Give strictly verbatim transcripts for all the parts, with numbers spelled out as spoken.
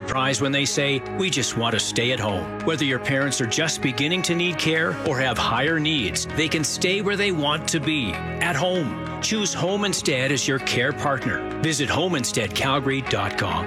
surprised when they say, we just want to stay at home. Whether your parents are just beginning to need care or have higher needs, they can stay where they want to be, at home. Choose Home Instead as your care partner. Visit homeinstead calgary dot com.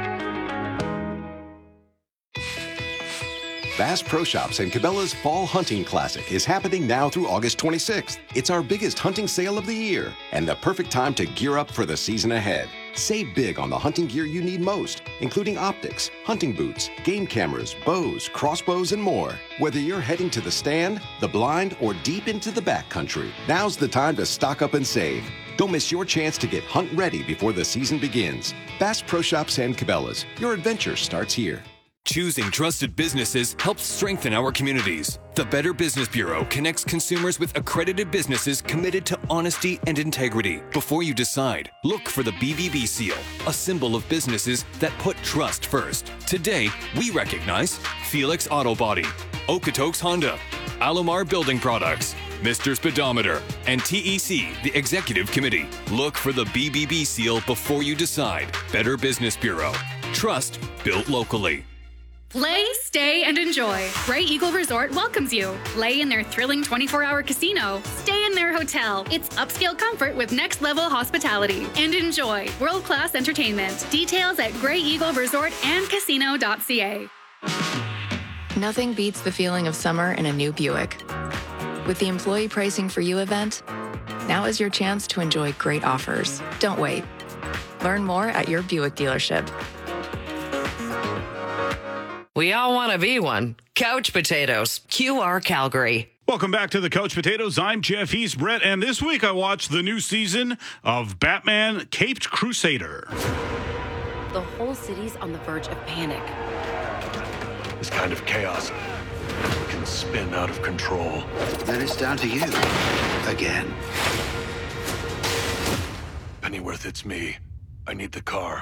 Bass Pro Shops and Cabela's Fall Hunting Classic is happening now through August twenty-sixth. It's our biggest hunting sale of the year and the perfect time to gear up for the season ahead. Save big on the hunting gear you need most, including optics, hunting boots, game cameras, bows, crossbows, and more. Whether you're heading to the stand, the blind, or deep into the backcountry, now's the time to stock up and save. Don't miss your chance to get hunt ready before the season begins. Bass Pro Shops and Cabela's. Your adventure starts here. Choosing trusted businesses helps strengthen our communities. The Better Business Bureau connects consumers with accredited businesses committed to honesty and integrity. Before you decide, look for the B B B seal, a symbol of businesses that put trust first. Today, we recognize Felix Auto Body, Okotoks Honda, Alomar Building Products, Mister Speedometer, and T E C, the Executive Committee. Look for the B B B seal before you decide. Better Business Bureau. Trust built locally. Play, stay, and enjoy. Grey Eagle Resort welcomes you. Play in their thrilling twenty-four hour casino. Stay in their hotel. It's upscale comfort with next-level hospitality. And enjoy world-class entertainment. Details at grey eagle resort and casino dot c a. Nothing beats the feeling of summer in a new Buick. With the Employee Pricing for You event, now is your chance to enjoy great offers. Don't wait. Learn more at your Buick dealership. We all want to be one. Couch Potatoes, Q R Calgary. Welcome back to the Couch Potatoes. I'm Jeff Eastbrett, and this week I watched the new season of Batman Caped Crusader. The whole city's on the verge of panic. This kind of chaos can spin out of control. Then it's down to you. Again. Pennyworth, it's me. I need the car.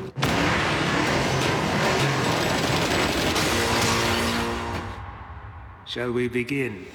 Shall we begin?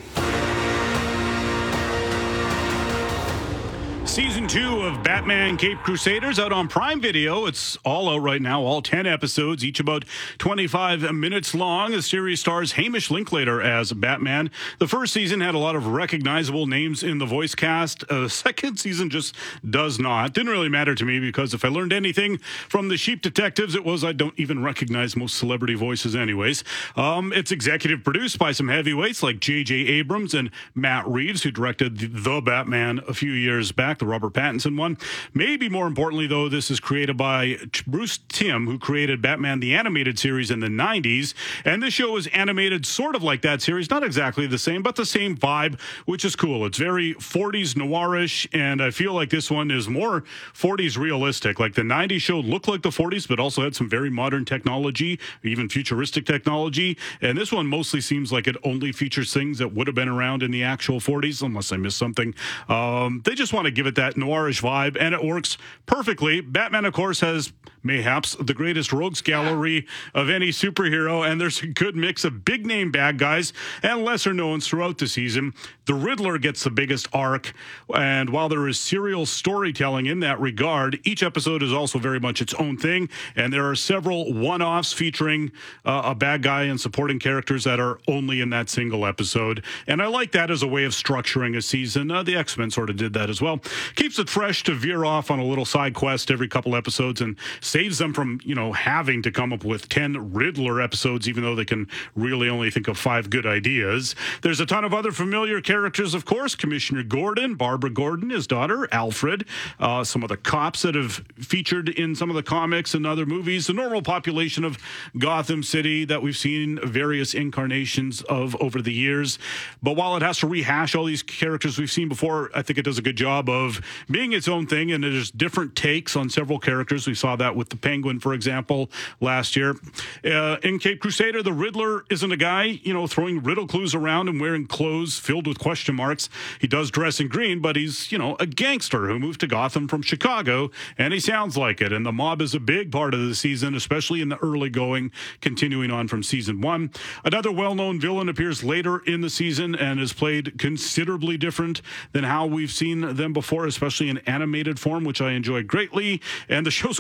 Season two of Batman Caped Crusaders out on Prime Video. It's all out right now, all ten episodes, each about twenty-five minutes long. The series stars Hamish Linklater as Batman. The first season had a lot of recognizable names in the voice cast. Uh, the second season just does not. Didn't really matter to me because if I learned anything from the Sheep Detectives, it was I don't even recognize most celebrity voices anyways. Um, it's executive produced by some heavyweights like J J Abrams and Matt Reeves, who directed The Batman a few years back, the Robert Pattinson one. Maybe more importantly, though, this is created by Bruce Timm, who created Batman the Animated Series in the nineties. And this show is animated sort of like that series. Not exactly the same, but the same vibe, which is cool. It's very forties noirish, and I feel like this one is more forties realistic. Like the nineties show looked like the forties, but also had some very modern technology, even futuristic technology. And this one mostly seems like it only features things that would have been around in the actual forties, unless I missed something. Um, they just want to give it that noirish vibe, and it works perfectly. Batman, of course, has mayhaps the greatest rogues gallery of any superhero, and there's a good mix of big name bad guys and lesser knowns throughout the season. The Riddler gets the biggest arc, and while there is serial storytelling in that regard, each episode is also very much its own thing, and there are several one-offs featuring uh, a bad guy and supporting characters that are only in that single episode, and I like that as a way of structuring a season. Uh, the X-Men sort of did that as well. Keeps it fresh to veer off on a little side quest every couple episodes and saves them from, you know, having to come up with ten Riddler episodes, even though they can really only think of five good ideas. There's a ton of other familiar characters, of course. Commissioner Gordon, Barbara Gordon, his daughter, Alfred, uh, some of the cops that have featured in some of the comics and other movies, the normal population of Gotham City that we've seen various incarnations of over the years. But while it has to rehash all these characters we've seen before, I think it does a good job of being its own thing, and there's different takes on several characters. We saw that with the Penguin, for example, last year. Uh, in Caped Crusader, the Riddler isn't a guy, you know, throwing riddle clues around and wearing clothes filled with question marks. He does dress in green, but he's, you know, a gangster who moved to Gotham from Chicago, and he sounds like it. And the mob is a big part of the season, especially in the early going, continuing on from season one. Another well-known villain appears later in the season and is played considerably different than how we've seen them before, especially in animated form, which I enjoy greatly. And the show's quite violent.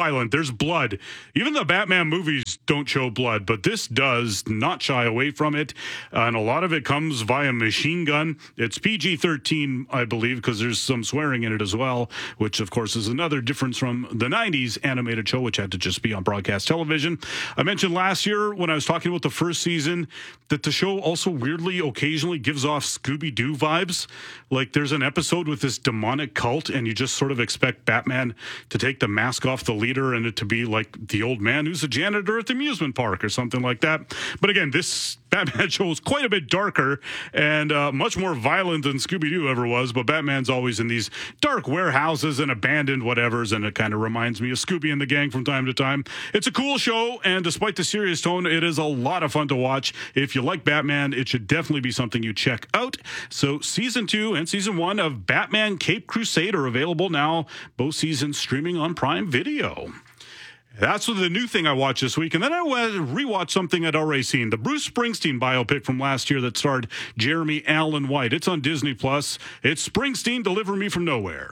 violent. There's blood. Even the Batman movies don't show blood, but this does not shy away from it. Uh, and a lot of it comes via machine gun. It's P G thirteen, I believe, because there's some swearing in it as well, which, of course, is another difference from the nineties animated show, which had to just be on broadcast television. I mentioned last year when I was talking about the first season that the show also weirdly occasionally gives off Scooby-Doo vibes. Like there's an episode with this demonic cult, and you just sort of expect Batman to take the mask off the leader and it to be like the old man who's a janitor at the amusement park or something like that. But again, this Batman show is quite a bit darker and uh, much more violent than Scooby-Doo ever was, but Batman's always in these dark warehouses and abandoned whatevers, and it kind of reminds me of Scooby and the gang from time to time. It's a cool show, and despite the serious tone, it is a lot of fun to watch. If you like Batman, it should definitely be something you check out. So season two and season one of Batman Caped Crusade are available now, both seasons streaming on Prime Video. That's the new thing I watched this week. And then I went and rewatched something I'd already seen. The Bruce Springsteen biopic from last year that starred Jeremy Allen White. It's on Disney Plus. It's Springsteen, Deliver Me From Nowhere.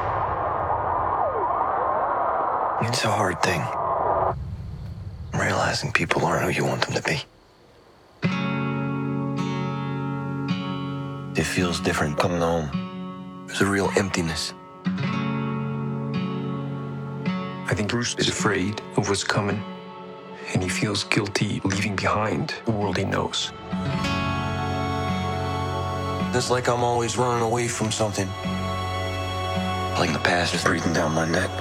It's a hard thing. Realizing people aren't who you want them to be. It feels different coming home. There's a real emptiness. I think Bruce is afraid of what's coming, and he feels guilty leaving behind the world he knows. It's like I'm always running away from something. Like the past is breathing down my neck.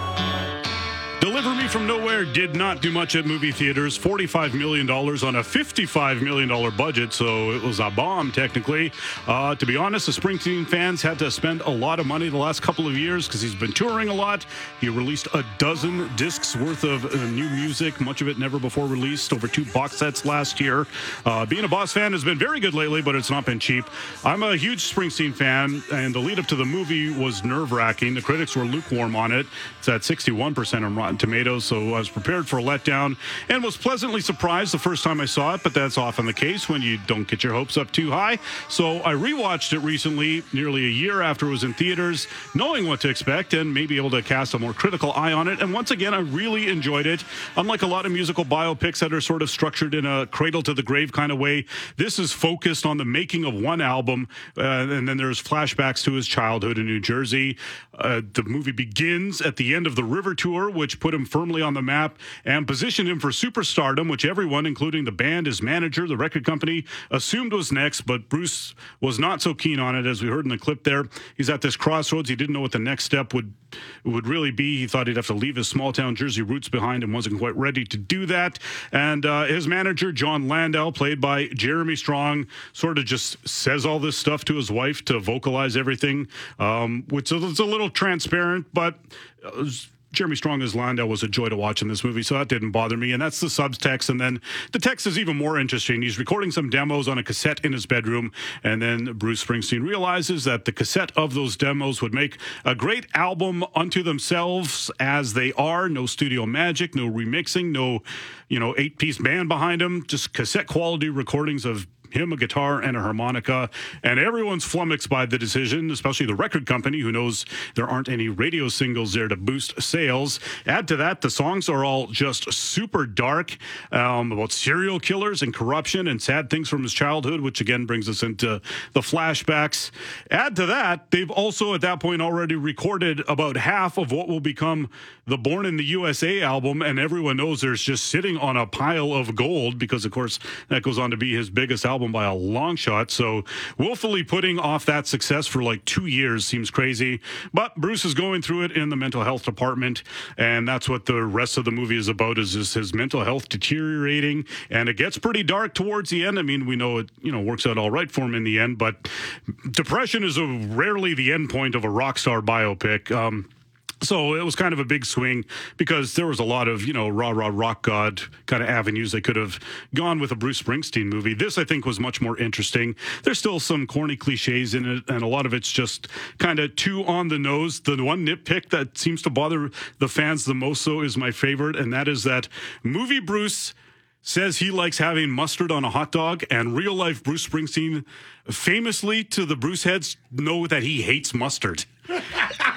Deliver Me From Nowhere did not do much at movie theaters. forty-five million dollars on a fifty-five million dollars budget, so it was a bomb, technically. Uh, to be honest, the Springsteen fans had to spend a lot of money the last couple of years because he's been touring a lot. He released a dozen discs worth of uh, new music, much of it never before released, over two box sets last year. Uh, being a Boss fan has been very good lately, but it's not been cheap. I'm a huge Springsteen fan, and the lead-up to the movie was nerve-wracking. The critics were lukewarm on it. It's at sixty-one percent on Rotten Tomatoes, so I was prepared for a letdown and was pleasantly surprised the first time I saw it, but that's often the case when you don't get your hopes up too high. So I rewatched it recently, nearly a year after it was in theaters, knowing what to expect and maybe able to cast a more critical eye on it. And once again, I really enjoyed it. Unlike a lot of musical biopics that are sort of structured in a cradle to the grave kind of way, this is focused on the making of one album, uh, and then there's flashbacks to his childhood in New Jersey. Uh, the movie begins at the end of the River Tour, which put him firmly on the map and positioned him for superstardom, which everyone, including the band, his manager, the record company, assumed was next, but Bruce was not so keen on it, as we heard in the clip there. He's at this crossroads. He didn't know what the next step would would really be. He thought he'd have to leave his small-town Jersey roots behind and wasn't quite ready to do that. And uh, his manager, John Landau, played by Jeremy Strong, sort of just says all this stuff to his wife to vocalize everything, um, which is a little transparent, but uh, Jeremy Strong as Landau was a joy to watch in this movie, so that didn't bother me. And that's the subtext. And then the text is even more interesting. He's recording some demos on a cassette in his bedroom, and then Bruce Springsteen realizes that the cassette of those demos would make a great album unto themselves as they are. No studio magic, no remixing, no, you know, eight-piece band behind him, just cassette quality recordings of him, a guitar, and a harmonica, and everyone's flummoxed by the decision, especially the record company, who knows there aren't any radio singles there to boost sales. Add to that, the songs are all just super dark, um, about serial killers and corruption and sad things from his childhood, which again brings us into the flashbacks. Add to that, they've also at that point already recorded about half of what will become the Born in the U S A album, and everyone knows there's just sitting on a pile of gold because, of course, that goes on to be his biggest album by a long shot. So willfully putting off that success for like two years seems crazy, but Bruce is going through it in the mental health department, and that's what the rest of the movie is about, is just his mental health deteriorating, and it gets pretty dark towards the end. I mean, we know it, you know, works out all right for him in the end, but depression is a rarely the end point of a rock star biopic. Um, So it was kind of a big swing because there was a lot of, you know, rah-rah rock god kind of avenues they could have gone with a Bruce Springsteen movie. This, I think, was much more interesting. There's still some corny cliches in it, and a lot of it's just kind of too on the nose. The one nitpick that seems to bother the fans the most, so, is my favorite, and that is that movie Bruce says he likes having mustard on a hot dog, and real-life Bruce Springsteen, famously to the Bruce heads, know that he hates mustard.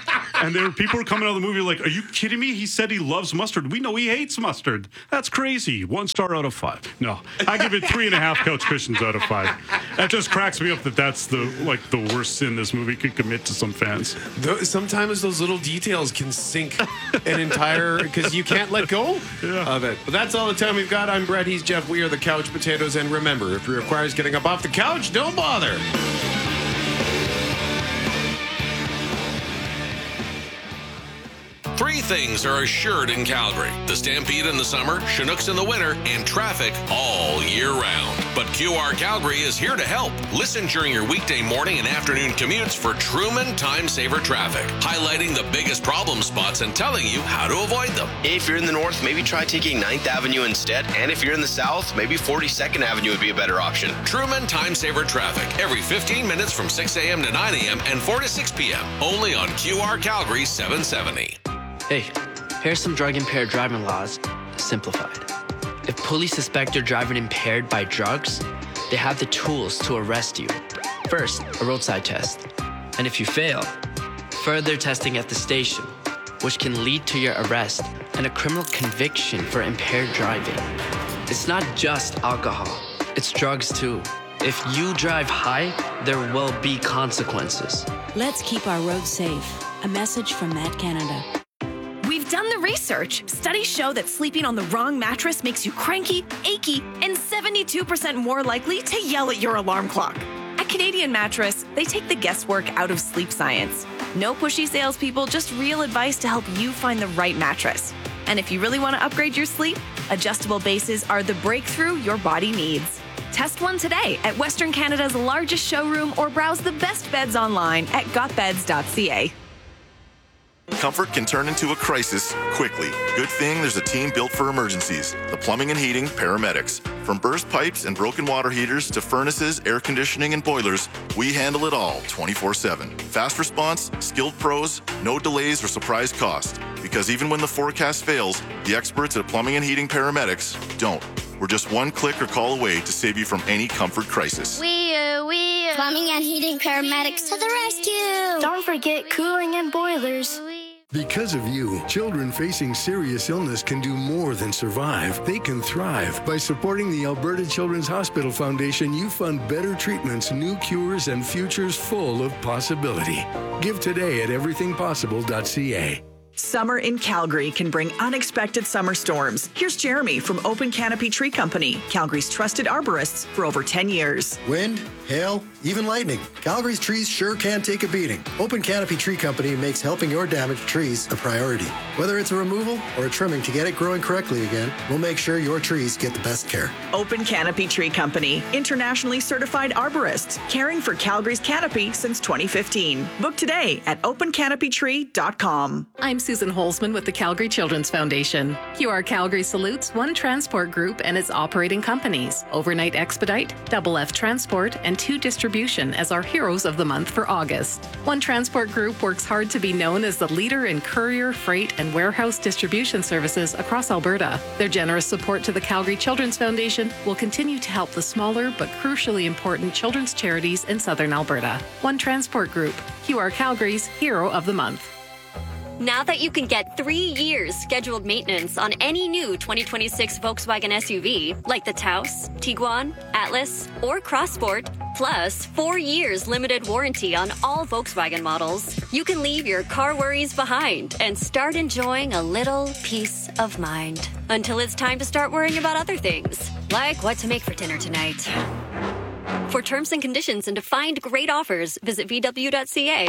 And there were people were coming out of the movie like, are you kidding me? He said he loves mustard. We know he hates mustard. That's crazy. One star out of five. No, I give it three and a half couch cushions out of five. That just cracks me up that that's the like the worst sin this movie could commit to some fans. Sometimes those little details can sink an entire, because you can't let go yeah. of it. But that's all the time we've got. I'm Brett. He's Jeff. We are the Couch Potatoes. And remember, if it requires getting up off the couch, don't bother. Three things are assured in Calgary: the Stampede in the summer, Chinooks in the winter, and traffic all year round. But Q R Calgary is here to help. Listen during your weekday morning and afternoon commutes for Truman Time Saver Traffic, highlighting the biggest problem spots and telling you how to avoid them. If you're in the north, maybe try taking ninth Avenue instead. And if you're in the south, maybe forty-second Avenue would be a better option. Truman Time Saver Traffic, every fifteen minutes from six a.m. to nine a.m. and four to six p.m. Only on Q R Calgary seven seventy. Hey, here's some drug-impaired driving laws, simplified. If police suspect you're driving impaired by drugs, they have the tools to arrest you. First, a roadside test. And if you fail, further testing at the station, which can lead to your arrest and a criminal conviction for impaired driving. It's not just alcohol, it's drugs too. If you drive high, there will be consequences. Let's keep our roads safe. A message from Matt Canada. We've done the research. Studies show that sleeping on the wrong mattress makes you cranky, achy, and seventy-two percent more likely to yell at your alarm clock. At Canadian Mattress, they take the guesswork out of sleep science. No pushy salespeople, just real advice to help you find the right mattress. And if you really want to upgrade your sleep, adjustable bases are the breakthrough your body needs. Test one today at Western Canada's largest showroom or browse the best beds online at got beds dot c a. Comfort can turn into a crisis quickly. Good thing there's a team built for emergencies. The Plumbing and Heating Paramedics. From burst pipes and broken water heaters to furnaces, air conditioning, and boilers, we handle it all twenty-four seven. Fast response, skilled pros, no delays or surprise cost. Because even when the forecast fails, the experts at Plumbing and Heating Paramedics don't. We're just one click or call away to save you from any comfort crisis. We are, we are. Plumbing and Heating Paramedics to the rescue. Don't forget cooling and boilers. Because of you, children facing serious illness can do more than survive. They can thrive. By supporting the Alberta Children's Hospital Foundation, you fund better treatments, new cures, and futures full of possibility. Give today at everything possible dot c a. Summer in Calgary can bring unexpected summer storms. Here's Jeremy from Open Canopy Tree Company, Calgary's trusted arborists for over ten years. Wind, hail, even lightning. Calgary's trees sure can take a beating. Open Canopy Tree Company makes helping your damaged trees a priority. Whether it's a removal or a trimming to get it growing correctly again, we'll make sure your trees get the best care. Open Canopy Tree Company, internationally certified arborists, caring for Calgary's canopy since twenty fifteen. Book today at open canopy tree dot com. I'm Susan Holzman with the Calgary Children's Foundation. Q R Calgary salutes One Transport Group and its operating companies, Overnight Expedite, Double F Transport, and Two Distribution as our heroes of the month for August. One Transport Group works hard to be known as the leader in courier, freight, and warehouse distribution services across Alberta. Their generous support to the Calgary Children's Foundation will continue to help the smaller but crucially important children's charities in Southern Alberta. One Transport Group, Q R Calgary's Hero of the Month. Now that you can get three years scheduled maintenance on any new twenty twenty-six Volkswagen S U V, like the Taos, Tiguan, Atlas, or Crossport, plus four years limited warranty on all Volkswagen models, you can leave your car worries behind and start enjoying a little peace of mind. Until it's time to start worrying about other things, like what to make for dinner tonight. For terms and conditions and to find great offers, visit v w dot c a.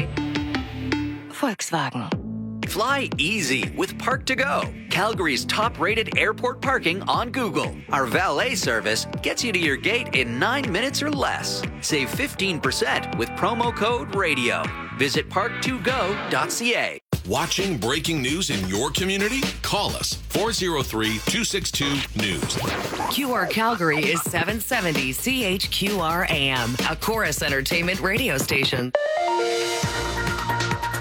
Volkswagen. Fly easy with Park to Go, Calgary's top-rated airport parking on Google. Our valet service gets you to your gate in nine minutes or less. Save fifteen percent with promo code RADIO. Visit park to go dot c a. Watching breaking news in your community? Call us, four oh three, two six two, news. Q R Calgary is seven seventy C H Q R A M, a Chorus Entertainment radio station.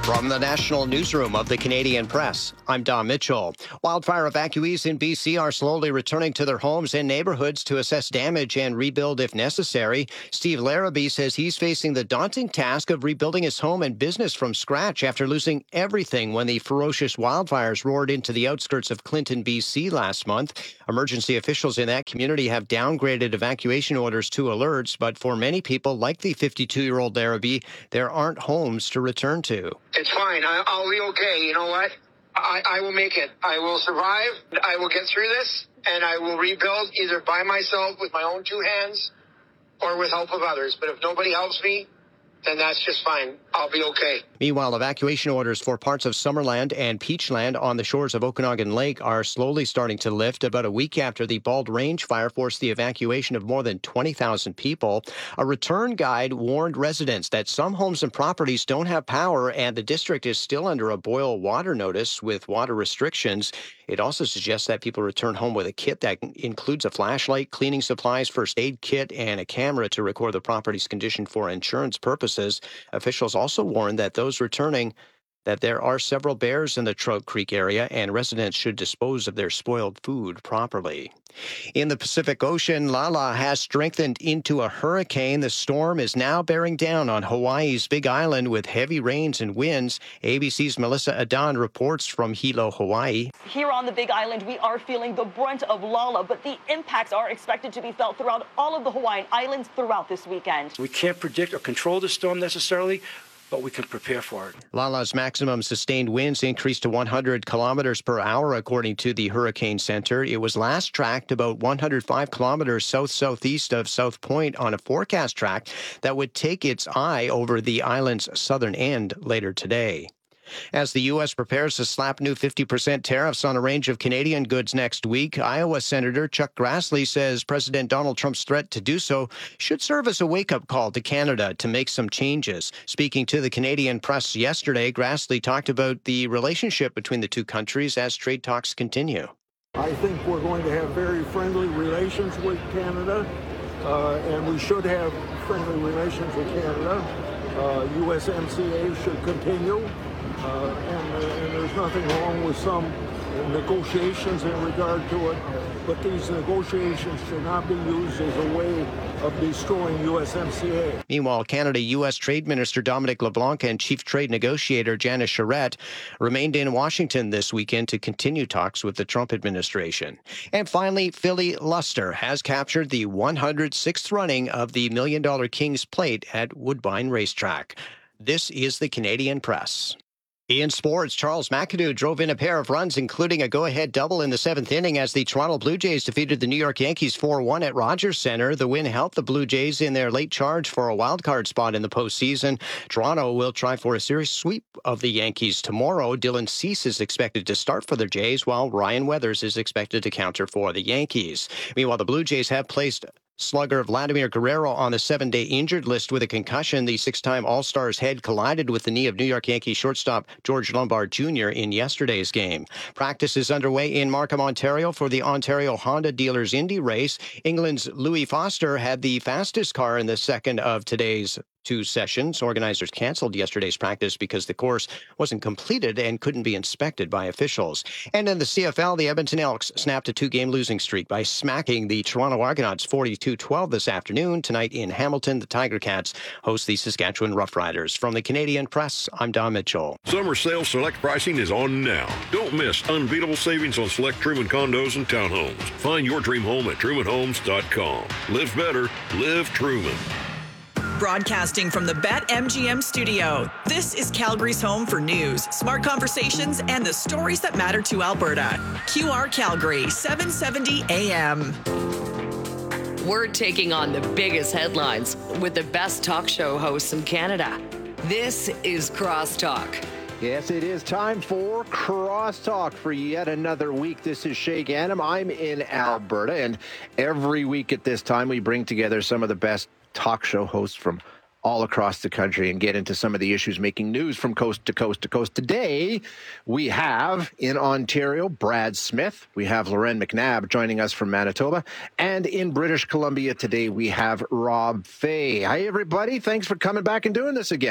From the National Newsroom of the Canadian Press, I'm Don Mitchell. Wildfire evacuees in B C are slowly returning to their homes and neighborhoods to assess damage and rebuild if necessary. Steve Larrabee says he's facing the daunting task of rebuilding his home and business from scratch after losing everything when the ferocious wildfires roared into the outskirts of Clinton, B C last month. Emergency officials in that community have downgraded evacuation orders to alerts, but for many people, like the fifty-two-year-old Larrabee, there aren't homes to return to. It's fine. I, I'll be okay. You know what? I, I will make it. I will survive. I will get through this, and I will rebuild either by myself with my own two hands or with help of others. But if nobody helps me, then that's just fine. I'll be okay. Meanwhile, evacuation orders for parts of Summerland and Peachland on the shores of Okanagan Lake are slowly starting to lift. About a week after the Bald Range fire forced the evacuation of more than twenty thousand people, a return guide warned residents that some homes and properties don't have power, and the district is still under a boil water notice with water restrictions. It also suggests that people return home with a kit that includes a flashlight, cleaning supplies, first aid kit, and a camera to record the property's condition for insurance purposes. Officials also warned that those returning that there are several bears in the Trout Creek area and residents should dispose of their spoiled food properly. In the Pacific Ocean, Lala has strengthened into a hurricane. The storm is now bearing down on Hawaii's Big Island with heavy rains and winds. A B C's Melissa Adan reports from Hilo, Hawaii. Here on the Big Island, we are feeling the brunt of Lala, but the impacts are expected to be felt throughout all of the Hawaiian Islands throughout this weekend. We can't predict or control the storm necessarily, but we can prepare for it. Lala's maximum sustained winds increased to one hundred kilometers per hour, according to the Hurricane Center. It was last tracked about one hundred five kilometers south-southeast of South Point on a forecast track that would take its eye over the island's southern end later today. As the U S prepares to slap new fifty percent tariffs on a range of Canadian goods next week, Iowa Senator Chuck Grassley says President Donald Trump's threat to do so should serve as a wake-up call to Canada to make some changes. Speaking to the Canadian Press yesterday, Grassley talked about the relationship between the two countries as trade talks continue. I think we're going to have very friendly relations with Canada, uh, and we should have friendly relations with Canada. Uh, U S M C A should continue. Uh, and, uh, and there's nothing wrong with some negotiations in regard to it, but these negotiations should not be used as a way of destroying U S M C A. Meanwhile, Canada-U S Trade Minister Dominic LeBlanc and Chief Trade Negotiator Janice Charette remained in Washington this weekend to continue talks with the Trump administration. And finally, Philly Luster has captured the one hundred sixth running of the Million Dollar Kings Plate at Woodbine Racetrack. This is the Canadian Press. In sports, Charles McAdoo drove in a pair of runs, including a go-ahead double in the seventh inning as the Toronto Blue Jays defeated the New York Yankees four one at Rogers Center. The win helped the Blue Jays in their late charge for a wild-card spot in the postseason. Toronto will try for a series sweep of the Yankees tomorrow. Dylan Cease is expected to start for the Jays, while Ryan Weathers is expected to counter for the Yankees. Meanwhile, the Blue Jays have placed slugger Vladimir Guerrero on the seven-day injured list with a concussion. The six-time All-Star's head collided with the knee of New York Yankees shortstop George Lombard Junior in yesterday's game. Practice is underway in Markham, Ontario for the Ontario Honda Dealers Indy race. England's Louis Foster had the fastest car in the second of today's two sessions. Organizers canceled yesterday's practice because the course wasn't completed and couldn't be inspected by officials. And in the C F L, the Edmonton Elks snapped a two-game losing streak by smacking the Toronto Argonauts forty-two twelve this afternoon. Tonight in Hamilton, the Tiger Cats host the Saskatchewan Roughriders. From the Canadian Press, I'm Don Mitchell. Summer sale select pricing is on now. Don't miss unbeatable savings on select Truman condos and townhomes. Find your dream home at truman homes dot com. Live better, live Truman. Broadcasting from the BetMGM studio, this is Calgary's home for news, smart conversations, and the stories that matter to Alberta. Q R Calgary, seven seventy A M. We're taking on the biggest headlines with the best talk show hosts in Canada. This is Crosstalk. Yes, it is time for Crosstalk for yet another week. This is Shay Ganem. I'm in Alberta, and every week at this time, we bring together some of the best talk show hosts from all across the country and get into some of the issues making news from coast to coast to coast. Today, we have in Ontario, Brad Smith. We have Loren McNabb joining us from Manitoba. And in British Columbia today, we have Rob Fay. Hi, everybody. Thanks for coming back and doing this again.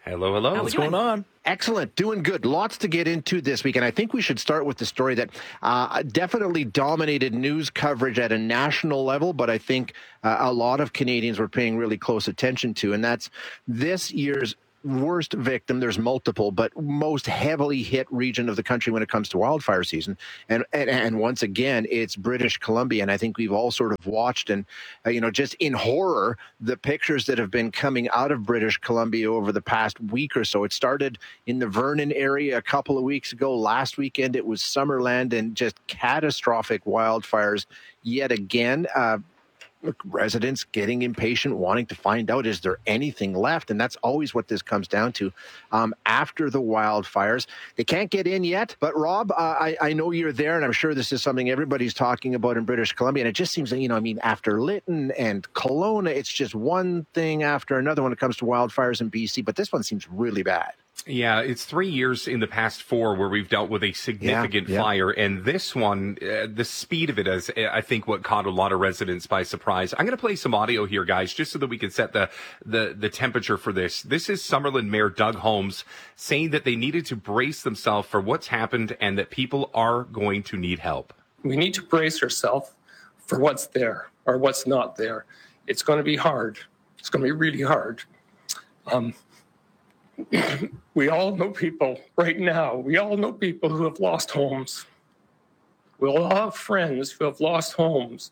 Hello, hello. How What's going on? Excellent. Doing good. Lots to get into this week. And I think we should start with the story that uh, definitely dominated news coverage at a national level, but I think uh, a lot of Canadians were paying really close attention to, and that's this year's worst victim. There's multiple, but most heavily hit region of the country when it comes to wildfire season. And and, and once again, it's British Columbia. And I think we've all sort of watched and, uh, you know, just in horror, the pictures that have been coming out of British Columbia over the past week or so. It started in the Vernon area a couple of weeks ago. Last weekend, it was Summerland, and just catastrophic wildfires yet again. Uh, residents getting impatient, wanting to find out, is there anything left? And that's always what this comes down to. Um, after the wildfires, they can't get in yet. But Rob, uh, I, I know you're there, and I'm sure this is something everybody's talking about in British Columbia. And it just seems that, you know, I mean, after Lytton and Kelowna, it's just one thing after another when it comes to wildfires in B C. But this one seems really bad. Yeah, it's three years in the past four where we've dealt with a significant yeah, yeah. fire. And this one, uh, the speed of it is, I think, what caught a lot of residents by surprise. I'm going to play some audio here, guys, just so that we can set the, the, the temperature for this. This is Summerland Mayor Doug Holmes saying that they needed to brace themselves for what's happened and that people are going to need help. We need to brace ourselves for what's there or what's not there. It's going to be hard. It's going to be really hard. Um, We all know people right now. We all know people who have lost homes. We all have friends who have lost homes.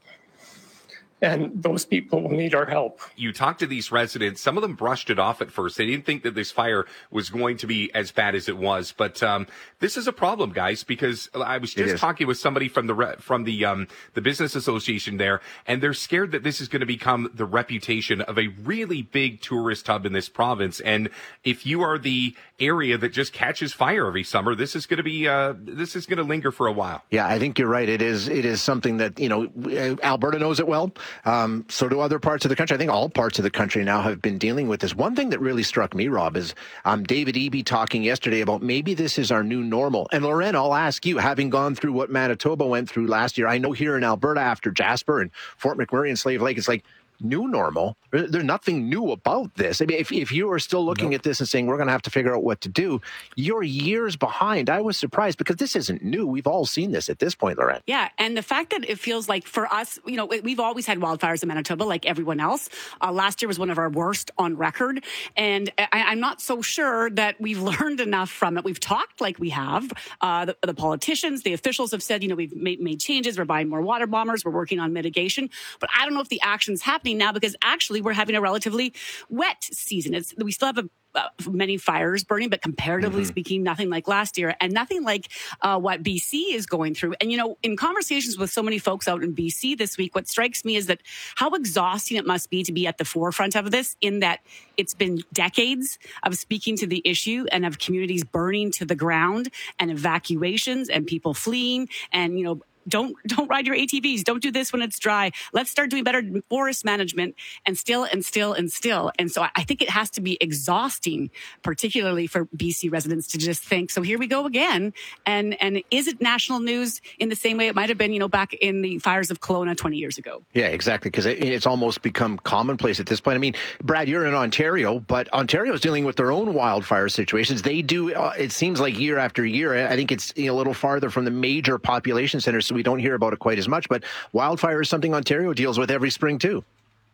And those people will need our help. You talked to these residents. Some of them brushed it off at first. They didn't think that this fire was going to be as bad as it was. But um, this is a problem, guys, because I was just talking with somebody from the re- from the um, the business association there, and they're scared that this is going to become the reputation of a really big tourist hub in this province. And if you are the area that just catches fire every summer, this is going to be uh, this is going to linger for a while. Yeah, I think you're right. It is it is something that, you know, Alberta knows it well. Um, so do other parts of the country. I think all parts of the country now have been dealing with this. One thing that really struck me, Rob, is um, David Eby talking yesterday about maybe this is our new normal. And Loren, I'll ask you, having gone through what Manitoba went through last year, I know here in Alberta after Jasper and Fort McMurray and Slave Lake, it's like, new normal. There's nothing new about this. I mean, if, if you are still looking nope. at this and saying we're going to have to figure out what to do, you're years behind. I was surprised because this isn't new. We've all seen this at this point, Lorette. Yeah, and the fact that it feels like for us, you know, we've always had wildfires in Manitoba like everyone else. Uh, last year was one of our worst on record, and I, I'm not so sure that we've learned enough from it. We've talked like we have. Uh, the, the politicians, the officials have said, you know, we've made, made changes. We're buying more water bombers. We're working on mitigation. But I don't know if the action's happening now because actually we're having a relatively wet season. It's, we still have a Uh, many fires burning, but comparatively mm-hmm. speaking, nothing like last year and nothing like uh, what B C is going through. And, you know, in conversations with so many folks out in B C this week, what strikes me is that how exhausting it must be to be at the forefront of this, in that it's been decades of speaking to the issue and of communities burning to the ground and evacuations and people fleeing and, you know, Don't don't ride your A T Vs. Don't do this when it's dry. Let's start doing better forest management, and still and still and still. And so I think it has to be exhausting, particularly for B C residents, to just think, so here we go again. And and is it national news in the same way it might have been, you know, back in the fires of Kelowna twenty years ago? Yeah, exactly, because it, it's almost become commonplace at this point. I mean, Brad, you're in Ontario, but Ontario is dealing with their own wildfire situations. They do, uh, it seems like year after year. I think it's, you know, a little farther from the major population centers, so we don't hear about it quite as much, but wildfire is something Ontario deals with every spring too.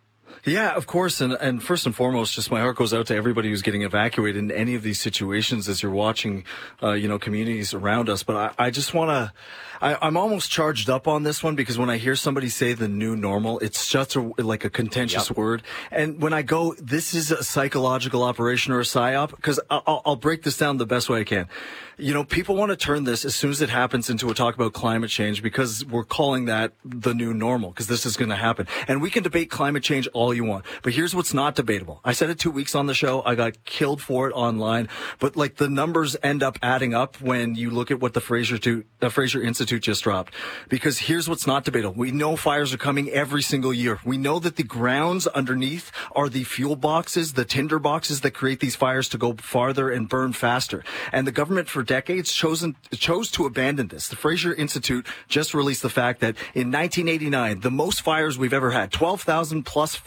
Yeah, of course. And, and first and foremost, just my heart goes out to everybody who's getting evacuated in any of these situations as you're watching, uh, you know, communities around us. But I, I just want to, I'm almost charged up on this one because when I hear somebody say the new normal, it's just a, like a contentious yep. word. And when I go, this is a psychological operation or a psyop, because I'll, I'll break this down the best way I can. You know, people want to turn this as soon as it happens into a talk about climate change because we're calling that the new normal because this is going to happen. And we can debate climate change all you want. But here's what's not debatable. I said it two weeks on the show. I got killed for it online. But like the numbers end up adding up when you look at what the Fraser, to, the Fraser Institute just dropped. Because here's what's not debatable. We know fires are coming every single year. We know that the grounds underneath are the fuel boxes, the tinder boxes that create these fires to go farther and burn faster. And the government for decades chosen chose to abandon this. The Fraser Institute just released the fact that in nineteen eighty-nine, the most fires we've ever had, twelve thousand plus fires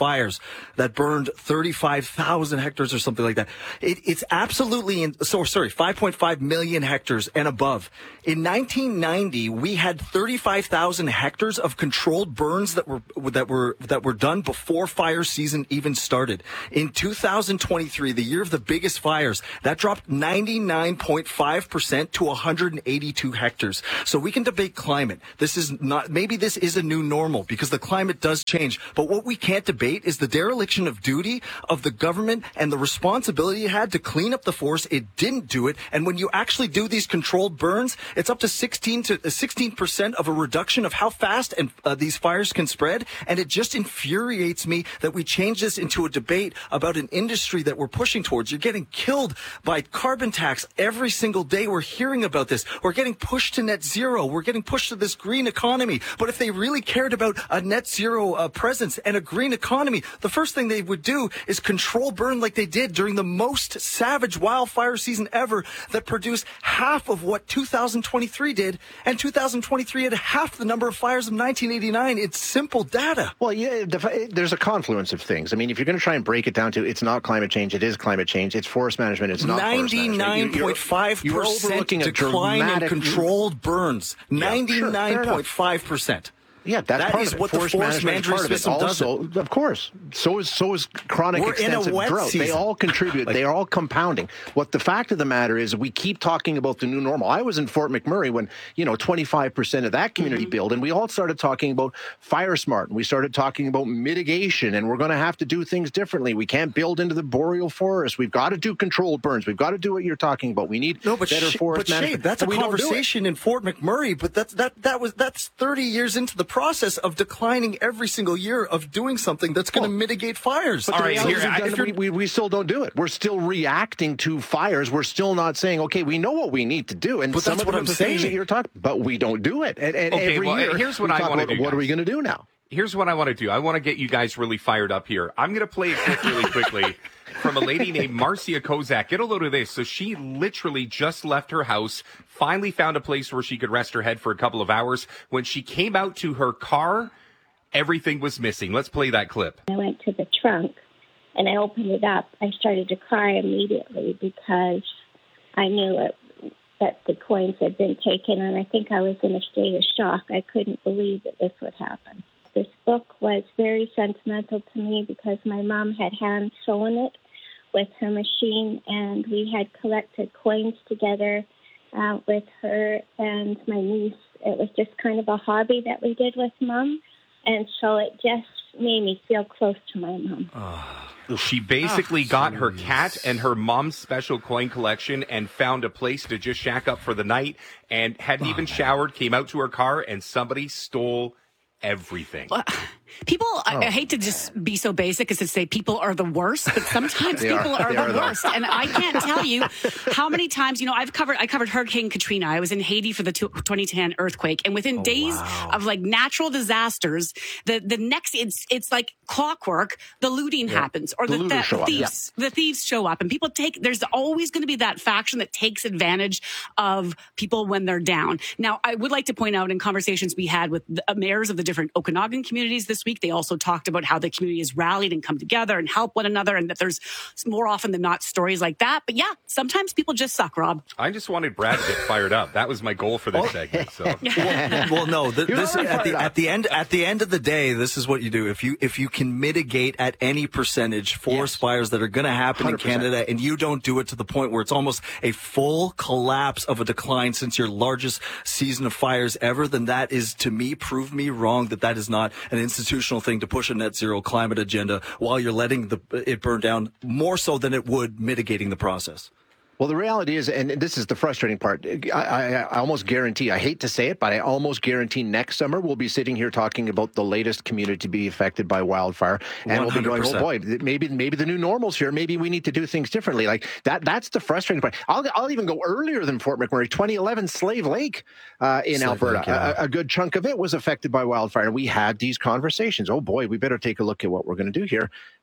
fires that burned thirty-five thousand hectares or something like that. It, it's absolutely, in, so sorry, five point five million hectares and above. In nineteen ninety, we had thirty-five thousand hectares of controlled burns that were that were that were done before fire season even started. In two thousand twenty-three, the year of the biggest fires, that dropped ninety-nine point five percent to one hundred eighty-two hectares. So we can debate climate. This is not, maybe this is a new normal because the climate does change. But what we can't debate is the dereliction of duty of the government and the responsibility it had to clean up the forest. It didn't do it. And when you actually do these controlled burns, it's up to sixteen to sixteen percent of a reduction of how fast and uh, these fires can spread. And it just infuriates me that we change this into a debate about an industry that we're pushing towards. You're getting killed by carbon tax every single day. We're hearing about this. We're getting pushed to net zero. We're getting pushed to this green economy. But if they really cared about a net zero uh, presence and a green economy, the first thing they would do is control burn like they did during the most savage wildfire season ever that produced half of what two thousand twenty-three did. And two thousand twenty-three had half the number of fires of nineteen eighty-nine. It's simple data. Well, yeah, there's a confluence of things. I mean, if you're going to try and break it down to it's not climate change, it is climate change. It's forest management. It's not ninety-nine point five percent decline in controlled burns. ninety-nine point five percent. Yeah, that's that part is of it. what Forest the forest management, management system does. Also, of course, so is so is chronic We're extensive in a wet drought. season. They all contribute. Like, they are all compounding. What the fact of the matter is, we keep talking about the new normal. I was in Fort McMurray when you know twenty-five percent of that community mm-hmm. built, and we all started talking about fire smart, and we started talking about mitigation, and we're going to have to do things differently. We can't build into the boreal forest. We've got to do controlled burns. We've got to do what you're talking about. We need no, but better sh- forest but management. Shade, that's a conversation in Fort McMurray. But that's that that was that's thirty years into the process of declining every single year of doing something that's going to well, mitigate fires. But all right, here, I, we, we, we still don't do it. We're still reacting to fires. We're still not saying, okay, we know what we need to do. And but some that's of what I'm the saying. Things that you're talking, but we don't do it. And, and okay, every well, year, here's what I want to do. What guys. are we going to do now? Here's what I want to do. I want to get you guys really fired up here. I'm going to play a clip really quickly from a lady named Marcia Kozak. Get a load of this. So she literally just left her house, finally found a place where she could rest her head for a couple of hours. When she came out to her car, everything was missing. Let's play that clip. I went to the trunk and I opened it up. I started to cry immediately because I knew it, that the coins had been taken, and I think I was in a state of shock. I couldn't believe that this would happen. This book was very sentimental to me because my mom had hand sewn it with her machine, and we had collected coins together uh, with her and my niece. It was just kind of a hobby that we did with Mom. And so it just made me feel close to my mom. Oh. She basically oh, got her cat and her mom's special coin collection and found a place to just shack up for the night and hadn't oh, even man. showered, came out to her car, and somebody stole everything. Well, people, oh. I, I hate to just be so basic as to say people are the worst, but sometimes people are, are the are worst. And I can't tell you how many times, you know, I've covered, I covered Hurricane Katrina. I was in Haiti for the twenty ten earthquake. And within oh, days wow. of like natural disasters, the, the next, it's, it's like clockwork, the looting yeah. happens or the, the, the thieves, yeah. the thieves show up and people take, there's always going to be that faction that takes advantage of people when they're down. Now, I would like to point out in conversations we had with the mayors of the different Okanagan communities this week, they also talked about how the community has rallied and come together and help one another, and that there's more often than not stories like that. But yeah, sometimes people just suck, Rob. I just wanted Brad to get fired up. That was my goal for this oh. segment. So. well, well, no, th- this at the, at the end at the end of the day, this is what you do. If you if you can mitigate at any percentage forest yes. fires that are going to happen one hundred percent in Canada, and you don't do it to the point where it's almost a full collapse of a decline since your largest season of fires ever, then that is, to me, prove me wrong that that is not an institutional thing to push a net zero climate agenda while you're letting the, it burn down more so than it would mitigating the process. Well, the reality is, and this is the frustrating part, I, I, I almost guarantee, I hate to say it, but I almost guarantee next summer we'll be sitting here talking about the latest community to be affected by wildfire. And one hundred percent. We'll be going, oh boy, maybe maybe the new normal's here. Maybe we need to do things differently. Like that. That's the frustrating part. I'll, I'll even go earlier than Fort McMurray. twenty eleven, Slave Lake uh, in Slave Alberta. Lake, yeah. a, a good chunk of it was affected by wildfire. And we had these conversations. Oh boy, we better take a look at what we're going to do here.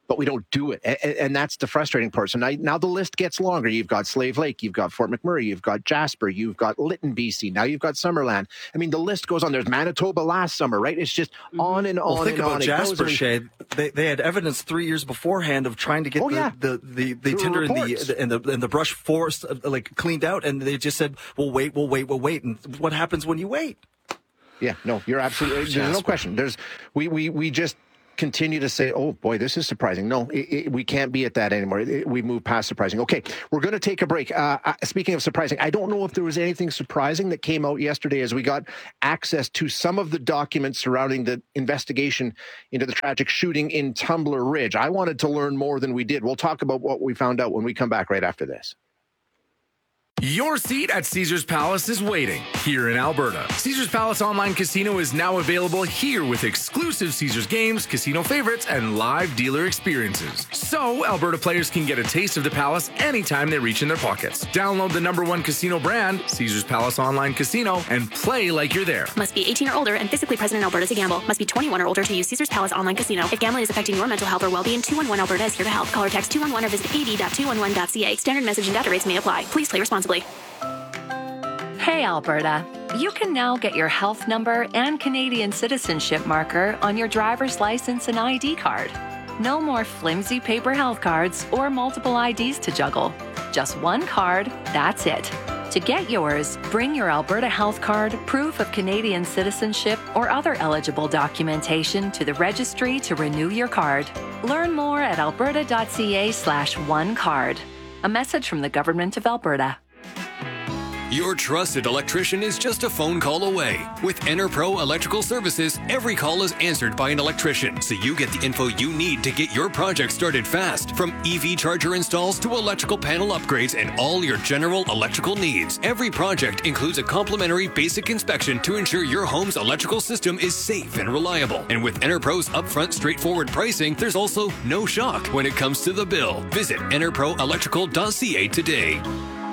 but we don't do it. And, and that's the frustrating part. So now, now the list gets longer. You've got Slave Lake, you've got Fort McMurray, you've got Jasper, you've got Lytton, B C. Now you've got Summerland. I mean, the list goes on. There's Manitoba last summer, right? It's just on and on well, think and about on. Jasper, Shay. They, they had evidence three years beforehand of trying to get oh, the, yeah. the, the, the, the tinder and the, and the and the brush forest uh, like cleaned out, and they just said, "We'll wait, we'll wait, we'll wait." And what happens when you wait? Yeah, no, you're absolutely. There's Jasper. no question. There's we we we just continue to say, "Oh boy, this is surprising." No, it, it, we can't be at that anymore. It, we move past surprising. Okay, we're going to take a break. Uh, uh, speaking of surprising, I don't know if there was anything surprising that came out yesterday as we got access to some of the documents surrounding the investigation into the tragic shooting in Tumbler Ridge. I wanted to learn more than we did. We'll talk about what we found out when we come back right after this. Your seat at Caesars Palace is waiting here in Alberta. Caesars Palace Online Casino is now available here with exclusive Caesars games, casino favorites, and live dealer experiences. So Alberta players can get a taste of the Palace anytime they reach in their pockets. Download the number one casino brand, Caesars Palace Online Casino, and play like you're there. Must be eighteen or older and physically present in Alberta to gamble. Must be twenty-one or older to use Caesars Palace Online Casino. If gambling is affecting your mental health or well-being, two one one Alberta is here to help. Call or text two one one or visit a d dot two one one dot c a. Standard message and data rates may apply. Please play responsibly. Hey Alberta, you can now get your health number and Canadian citizenship marker on your driver's license and I D card. No more flimsy paper health cards or multiple I Ds to juggle. Just one card, that's it. To get yours, bring your Alberta health card, proof of Canadian citizenship, or other eligible documentation to the registry to renew your card. Learn more at alberta.ca slash one card. A message from the Government of Alberta. Your trusted electrician is just a phone call away. With EnerPro Electrical Services, every call is answered by an electrician, so you get the info you need to get your project started fast. From E V charger installs to electrical panel upgrades and all your general electrical needs, every project includes a complimentary basic inspection to ensure your home's electrical system is safe and reliable. And with EnerPro's upfront straightforward pricing, there's also no shock when it comes to the bill. Visit enerpro electrical dot c a today.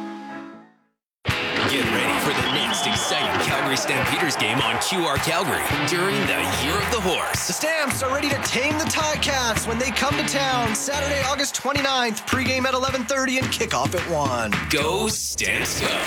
Get ready for the next exciting Calgary Stampeders game on Q R Calgary during the Year of the Horse. The Stamps are ready to tame the Ticats when they come to town Saturday, August twenty-ninth. Pregame at eleven thirty and kickoff at one. Go Stamps go!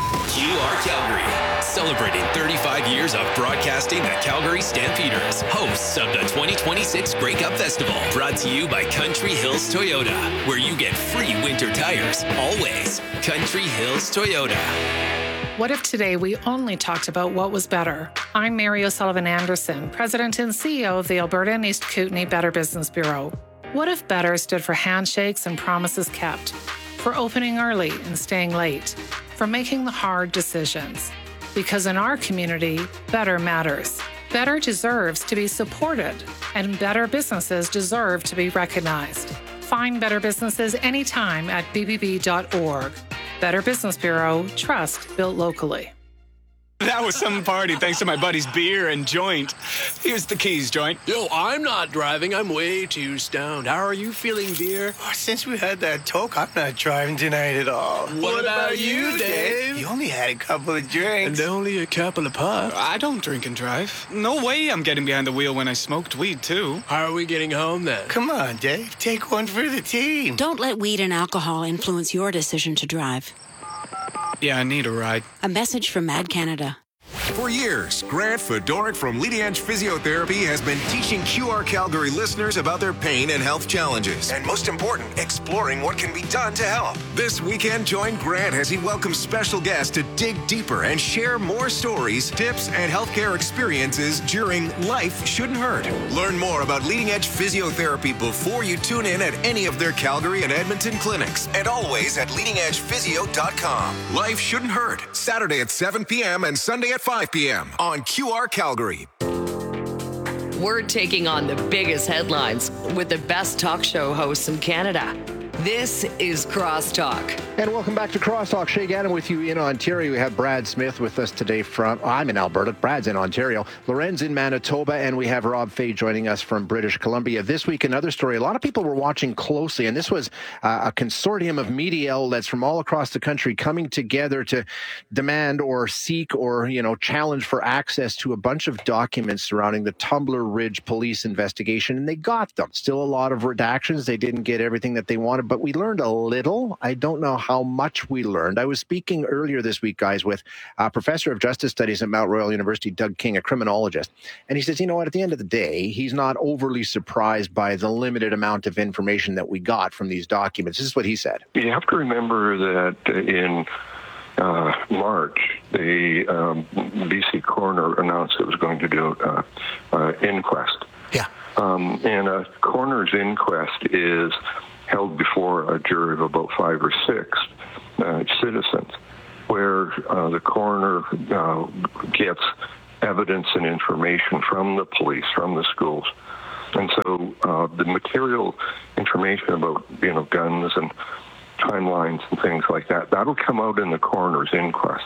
Q R Calgary, celebrating thirty-five years of broadcasting the Calgary Stampeders, hosts of the twenty twenty-six Breakup Festival. Brought to you by Country Hills Toyota, where you get free winter tires, always. Country Hills Toyota. What if today we only talked about what was better? I'm Mary O'Sullivan Anderson, President and C E O of the Alberta and East Kootenay Better Business Bureau. What if better stood for handshakes and promises kept, for opening early and staying late, for making the hard decisions? Because in our community, better matters. Better deserves to be supported, and better businesses deserve to be recognized. Find better businesses anytime at b b b dot org. Better Business Bureau, trust built locally. That was some party thanks to my buddy's beer and joint. Here's the keys, joint. Yo, I'm not driving. I'm way too stoned. How are you feeling, beer? Oh, since we had that talk, I'm not driving tonight at all. What, what about, about you, Dave? You only had a couple of drinks. And only a couple of puffs. I don't drink and drive. No way I'm getting behind the wheel when I smoked weed, too. How are we getting home, then? Come on, Dave. Take one for the team. Don't let weed and alcohol influence your decision to drive. Yeah, I need a ride. A message from Mad Canada. For years, Grant Fedoruk from Leading Edge Physiotherapy has been teaching Q R Calgary listeners about their pain and health challenges. And most important, exploring what can be done to help. This weekend, join Grant as he welcomes special guests to dig deeper and share more stories, tips, and healthcare experiences during Life Shouldn't Hurt. Learn more about Leading Edge Physiotherapy before you tune in at any of their Calgary and Edmonton clinics. And always at leading edge physio dot com. Life Shouldn't Hurt, Saturday at seven p.m. and Sunday at five p.m. on Q R Calgary. We're taking on the biggest headlines with the best talk show hosts in Canada. This is Crosstalk. And welcome back to Crosstalk. Shay Gannon with you in Ontario. We have Brad Smith with us today from, I'm in Alberta, Brad's in Ontario, Lorenz in Manitoba, and we have Rob Fay joining us from British Columbia. This week, another story. A lot of people were watching closely, and this was uh, a consortium of media outlets from all across the country coming together to demand or seek or, you know, challenge for access to a bunch of documents surrounding the Tumbler Ridge police investigation, and they got them. Still a lot of redactions. They didn't get everything that they wanted, but we learned a little. I don't know how much we learned. I was speaking earlier this week, guys, with a professor of justice studies at Mount Royal University, Doug King, a criminologist. And he says, you know what, at the end of the day, he's not overly surprised by the limited amount of information that we got from these documents. This is what he said. You have to remember that in uh, March, the um, B C coroner announced it was going to do an uh, uh, inquest. Yeah. Um, and a coroner's inquest is held before a jury of about five or six uh, citizens, where uh, the coroner uh, gets evidence and information from the police, from the schools. And so uh, the material information about, you know, guns and timelines and things like that, that'll come out in the coroner's inquest.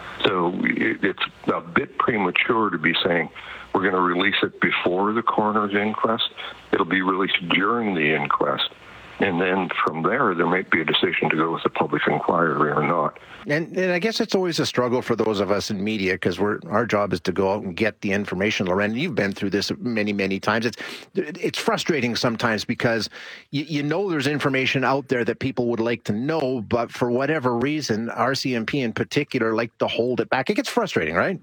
So it's a bit premature to be saying we're going to release it before the coroner's inquest. It'll be released during the inquest. And then from there, there might be a decision to go with the public inquiry or not. And, and I guess it's always a struggle for those of us in media because we're our job is to go out and get the information. Loren, you've been through this many, many times. It's it's frustrating sometimes because you, you know there's information out there that people would like to know, but for whatever reason, R C M P in particular like to hold it back. It gets frustrating, right?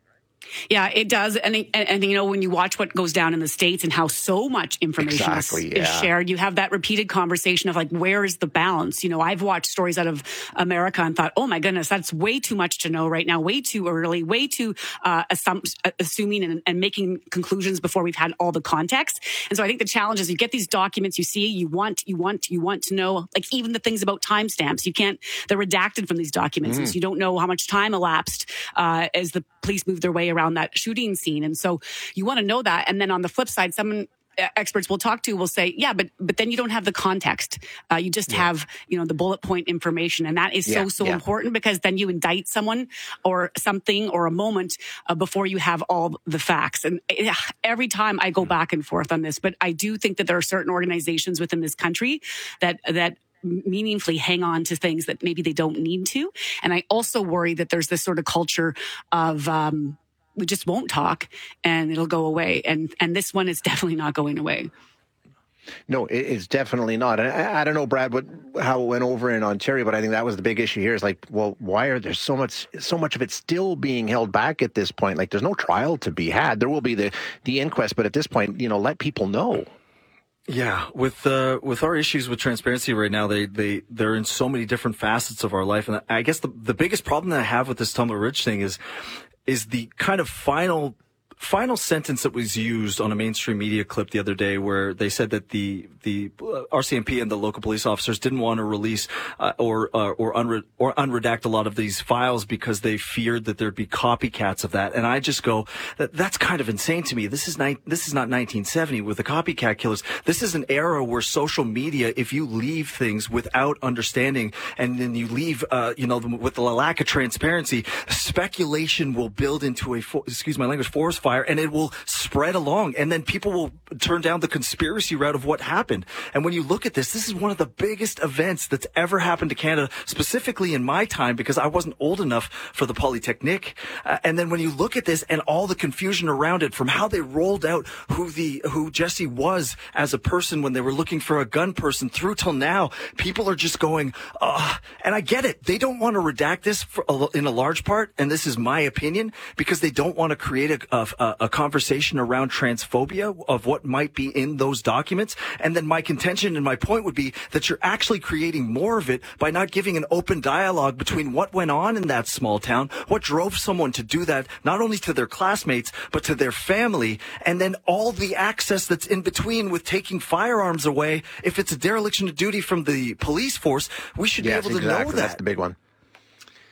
Yeah, it does. And, and, and, you know, when you watch what goes down in the States and how so much information exactly, is, yeah. is shared, you have that repeated conversation of like, where is the balance? You know, I've watched stories out of America and thought, oh my goodness, that's way too much to know right now, way too early, way too uh, assum- assuming and, and making conclusions before we've had all the context. And so I think the challenge is you get these documents, you see, you want, you want, you want to know, like even the things about timestamps, you can't, they're redacted from these documents. Mm. And so you don't know how much time elapsed uh, as the police move their way around that shooting scene. And so you want to know that. And then on the flip side, someone experts we'll talk to will say, yeah, but but then you don't have the context. Uh, you just yeah. have, you know, the bullet point information. And that is yeah, so, so yeah. important because then you indict someone or something or a moment uh, before you have all the facts. And it, every time I go back and forth on this, but I do think that there are certain organizations within this country that that meaningfully hang on to things that maybe they don't need to. And I also worry that there's this sort of culture of, um, we just won't talk and it'll go away. And and this one is definitely not going away. No, it's definitely not. And I, I don't know, Brad, what how it went over in Ontario, but I think that was the big issue here is like, well, why are there so much so much of it still being held back at this point? Like there's no trial to be had. There will be the, the inquest, but at this point, you know, let people know. Yeah, with uh, with our issues with transparency right now, they they they're in so many different facets of our life, and I guess the the biggest problem that I have with this Tumbler Ridge thing is is the kind of final final sentence that was used on a mainstream media clip the other day, where they said that the the R C M P and the local police officers didn't want to release uh, or uh, or unre- or unredact a lot of these files because they feared that there'd be copycats of that. And I just go, that that's kind of insane to me. This is ni- this is not nineteen seventy with the copycat killers. This is an era where social media, if you leave things without understanding and then you leave, uh, you know, with the lack of transparency, speculation will build into a fo- excuse my language forest fire, and it will spread along, and then people will turn down the conspiracy route of what happened. And when you look at this, this is one of the biggest events that's ever happened to Canada, specifically in my time, because I wasn't old enough for the Polytechnique. Uh, and then when you look at this and all the confusion around it, from how they rolled out who the who Jesse was as a person when they were looking for a gun person through till now, people are just going, uh, and I get it. They don't want to redact this for a, in a large part, and this is my opinion, because they don't want to create a, a A, a conversation around transphobia of what might be in those documents. And then my contention and my point would be that you're actually creating more of it by not giving an open dialogue between what went on in that small town, what drove someone to do that, not only to their classmates, but to their family, and then all the access that's in between with taking firearms away. If it's a dereliction of duty from the police force, we should yes, be able to exactly. know that. That's the big one.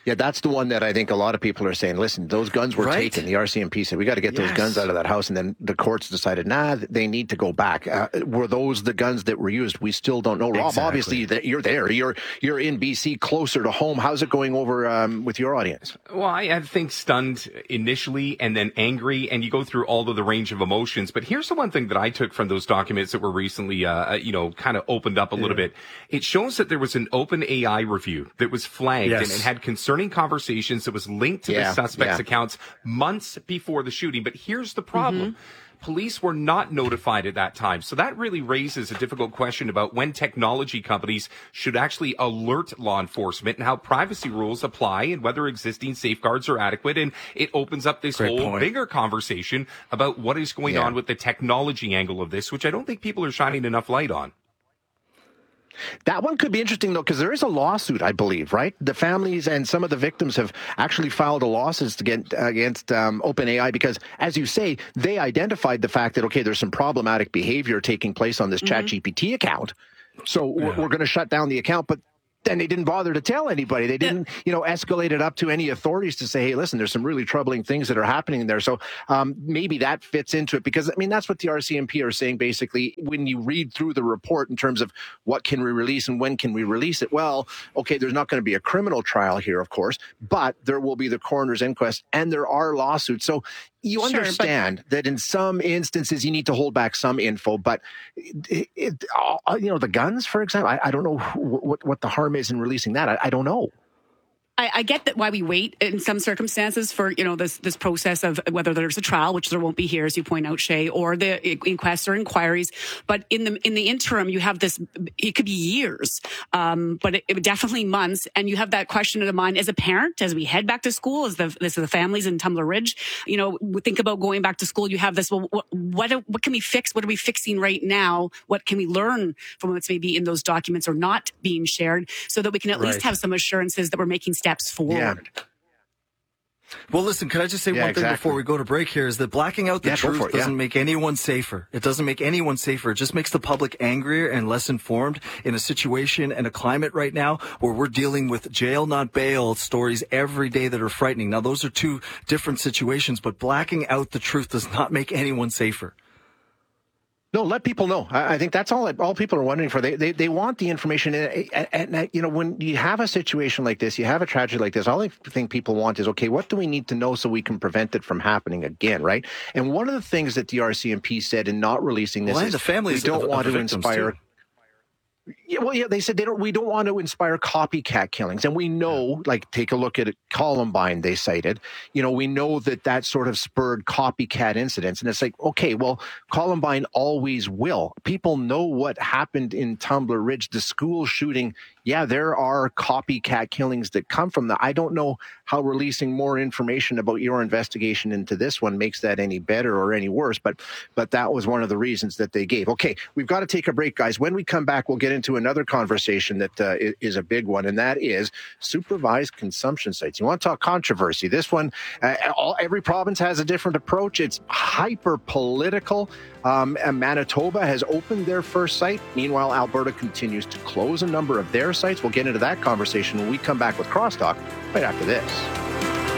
Yeah, that's the one that I think a lot of people are saying, listen, those guns were Right. taken. The R C M P said, we got to get Yes. those guns out of that house. And then the courts decided, nah, they need to go back. Uh, were those the guns that were used? We still don't know. Rob, Exactly. obviously, that you're there. You're you're in B C, closer to home. How's it going over um, with your audience? Well, I, I think stunned initially and then angry, and you go through all of the range of emotions. But here's the one thing that I took from those documents that were recently, uh, you know, kind of opened up a little bit. It shows that there was an open A I review that was flagged Yes. and it had concerning conversations that was linked to Yeah, the suspect's yeah. accounts months before the shooting. But here's the problem. Police were not notified at that time. So that really raises a difficult question about when technology companies should actually alert law enforcement and how privacy rules apply and whether existing safeguards are adequate. And it opens up this Great whole point. bigger conversation about what is going Yeah. on with the technology angle of this, which I don't think people are shining enough light on. That one could be interesting, though, because there is a lawsuit, I believe, right? The families and some of the victims have actually filed a lawsuit against, against um, OpenAI because, as you say, they identified the fact that, okay, there's some problematic behavior taking place on this Mm-hmm. ChatGPT account. So we're, Yeah. we're going to shut down the account. But then they didn't bother to tell anybody. They didn't, you know, escalate it up to any authorities to say, hey, listen, there's some really troubling things that are happening there. So um, maybe that fits into it because, I mean, that's what the R C M P are saying, basically, when you read through the report in terms of what can we release and when can we release it. Well, okay, there's not going to be a criminal trial here, of course, but there will be the coroner's inquest and there are lawsuits. So you Sure, but- understand that in some instances you need to hold back some info, but it, it, uh, you know, the guns, for example, I, I don't know what, what the harm is in releasing that. I, I don't know. I, I get that why we wait in some circumstances for, you know, this this process of whether there's a trial, which there won't be here, as you point out, Shay, or the inquests or inquiries. But in the in the interim, you have this, it could be years, um, but it, it definitely months. And you have that question in the mind as a parent, as we head back to school, as the, this is the families in Tumbler Ridge, you know, we think about going back to school. You have this, well, what, what, what can we fix? What are we fixing right now? What can we learn from what's maybe in those documents or not being shared so that we can at Right. least have some assurances that we're making steps forward. Yeah. Well, listen, can I just say Yeah, one thing exactly. before we go to break here is that blacking out the Yeah, go truth for it, yeah. doesn't make anyone safer. It doesn't make anyone safer. It just makes the public angrier and less informed in a situation and a climate right now where we're dealing with jail, not bail stories every day that are frightening. Now, those are two different situations, but blacking out the truth does not make anyone safer. No, let people know. I, I think that's all all people are wondering for. They they, they want the information. And, and, and, you know, when you have a situation like this, you have a tragedy like this, all I think people want is, okay, what do we need to know so we can prevent it from happening again, right? And one of the things that the R C M P said in not releasing this Well, is and the families we don't of- want of the to victims, inspire... too. Yeah, well, yeah, they said they don't. We don't want to inspire copycat killings, and we know. Like, take a look at Columbine. They cited. You know, we know that that sort of spurred copycat incidents, and it's like, okay, well, Columbine always will. People know what happened in Tumbler Ridge, the school shooting. Yeah, there are copycat killings that come from that. I don't know how releasing more information about your investigation into this one makes that any better or any worse, but but that was one of the reasons that they gave. Okay, we've got to take a break, guys. When we come back, we'll get into another conversation that uh, is a big one, and that is supervised consumption sites. You want to talk controversy? This one, uh, all, every province has a different approach. It's hyper political. Um, and Manitoba has opened their first site. Meanwhile, Alberta continues to close a number of their sites. We'll get into that conversation when we come back with Crosstalk right after this.